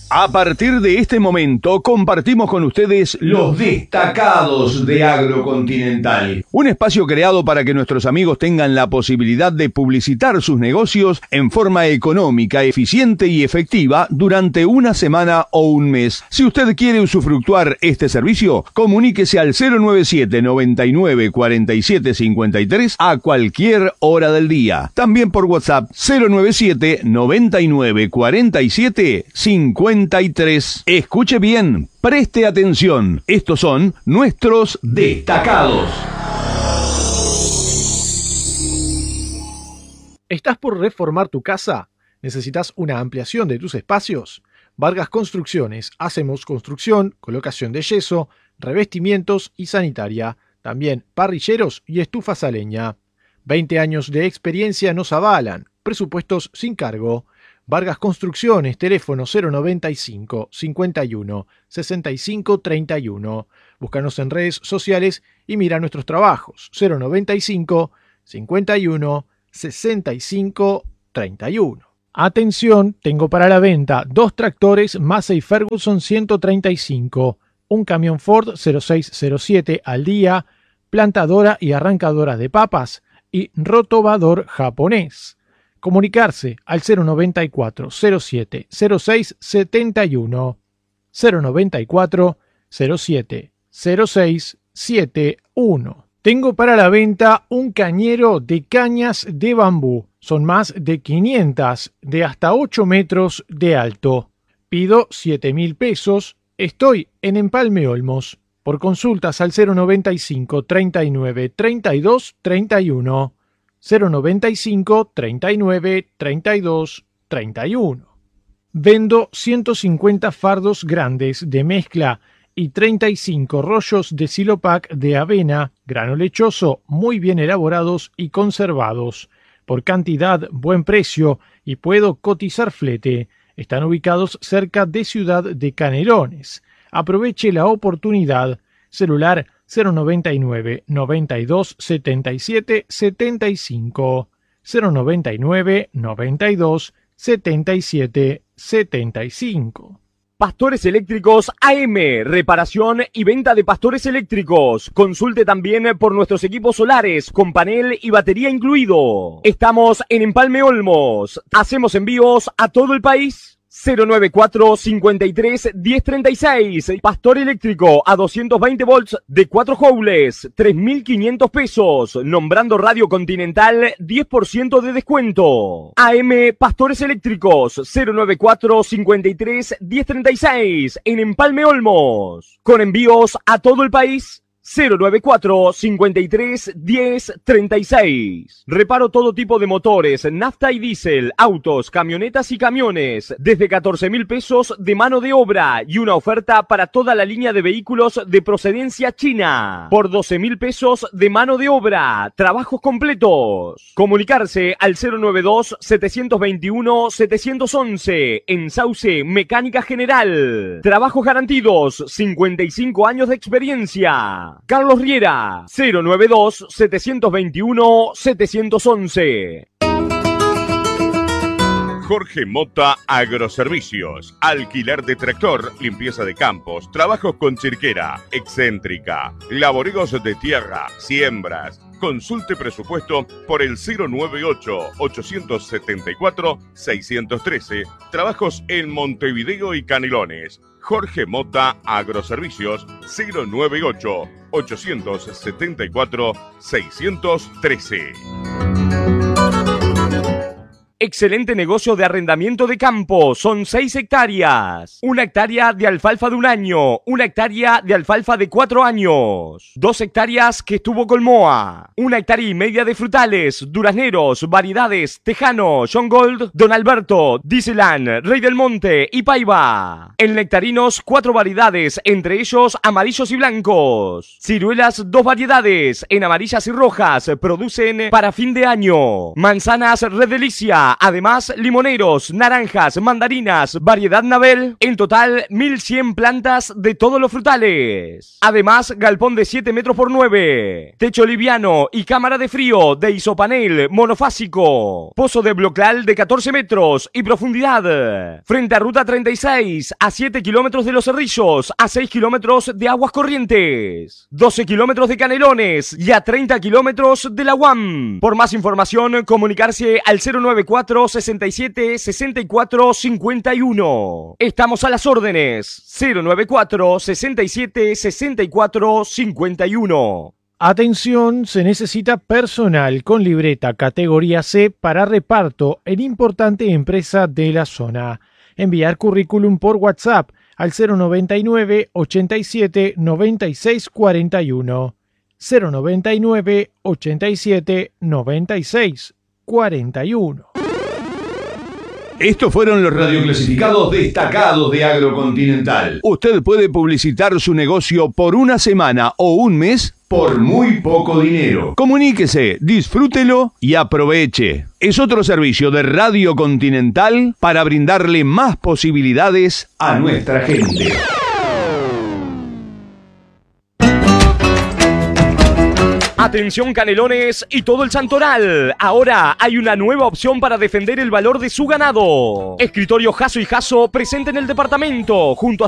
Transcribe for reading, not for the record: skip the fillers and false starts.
A partir de este momento compartimos con ustedes los destacados de Agrocontinental. Un espacio creado para que nuestros amigos tengan la posibilidad de publicitar sus negocios en forma económica, eficiente y efectiva durante una semana o un mes. Si usted quiere usufructuar este servicio, comuníquese al 097 99 47 53 a cualquier hora del día. También por WhatsApp 097 99 47 53. Escuche bien, preste atención. Estos son nuestros destacados. ¿Estás por reformar tu casa? ¿Necesitas una ampliación de tus espacios? Vargas Construcciones. Hacemos construcción, colocación de yeso, revestimientos y sanitaria. También parrilleros y estufas a leña. 20 años de experiencia nos avalan. Presupuestos sin cargo. Vargas Construcciones, teléfono 095 51 65 31. Búscanos en redes sociales y mira nuestros trabajos. 095 51 65 31. Atención, tengo para la venta 2 tractores Massey Ferguson 135, un camión Ford 0607 al día, plantadora y arrancadora de papas y rotobador japonés. Comunicarse al 094 07 06 71 094 07 06 71. Tengo para la venta un cañero de cañas de bambú. Son más de 500 de hasta 8 metros de alto. Pido 7.000 pesos. Estoy en Empalme Olmos. Por consultas al 095 39 32 31. 095 39 32 31. Vendo 150 fardos grandes de mezcla y 35 rollos de Silopac de avena, grano lechoso, muy bien elaborados y conservados. Por cantidad, buen precio y puedo cotizar flete. Están ubicados cerca de Ciudad de Canelones. Aproveche la oportunidad. Celular 099 92 77 75 099 92 77 75. Pastores Eléctricos AM, reparación y venta de pastores eléctricos. Consulte también por nuestros equipos solares con panel y batería incluido. Estamos en Empalme Olmos. Hacemos envíos a todo el país. 094 53 1036. Pastor eléctrico a 220 volts de 4 joules, 3.500 pesos. Nombrando Radio Continental, 10% de descuento. AM Pastores Eléctricos 094 53 1036 en Empalme Olmos. Con envíos a todo el país. 094 53 10 36. Reparo todo tipo de motores, nafta y diésel, autos, camionetas y camiones. Desde 14.000 pesos de mano de obra y una oferta para toda la línea de vehículos de procedencia china. Por 12.000 pesos de mano de obra. Trabajos completos. Comunicarse al 092 721 711 en Sauce Mecánica General. Trabajos garantidos. 55 años de experiencia. Carlos Riera, 092 721 711. Jorge Mota Agroservicios. Alquiler de tractor, limpieza de campos, trabajos con chirquera, excéntrica, laboregos de tierra, siembras. Consulte presupuesto por el 098-874-613. Trabajos en Montevideo y Canelones. Jorge Mota Agroservicios 098-874-613. Excelente negocio de arrendamiento de campo. Son 6 hectáreas. 1 hectárea de alfalfa de 1 año. 1 hectárea de alfalfa de 4 años. 2 hectáreas que estuvo Colmoa. 1 hectárea y media de frutales, durazneros, variedades, Tejano, John Gold, Don Alberto, Dieseland, Rey del Monte y Paiva. En nectarinos 4 variedades, entre ellos amarillos y blancos. Ciruelas 2 variedades, en amarillas y rojas, producen para fin de año. Manzanas Red Delicia. fruta. Además, limoneros, naranjas, mandarinas, variedad Nabel. En total, 1100 plantas de todos los frutales. Además, galpón de 7 metros por 9. Techo liviano y cámara de frío de isopanel monofásico. Pozo de Bloclal de 14 metros y profundidad. Frente a Ruta 36, a 7 kilómetros de Los Cerrillos, a 6 kilómetros de Aguas Corrientes, 12 kilómetros de Canelones y a 30 kilómetros de la UAM. Por más información, comunicarse al 094 67 64 51. Estamos a las órdenes. 094 67 64 51. Atención, se necesita personal con libreta categoría C para reparto en importante empresa de la zona. Enviar currículum por WhatsApp al 099 87 96 41. 099 87 96 41. Estos fueron los radioclasificados destacados de Agrocontinental. Usted puede publicitar su negocio por una semana o un mes por muy poco dinero. Comuníquese, disfrútelo y aproveche. Es otro servicio de Radio Continental para brindarle más posibilidades a nuestra gente. Atención Canelones y todo el Santoral. Ahora hay una nueva opción para defender el valor de su ganado. Escritorio Jasso y Jasso presente en el departamento junto a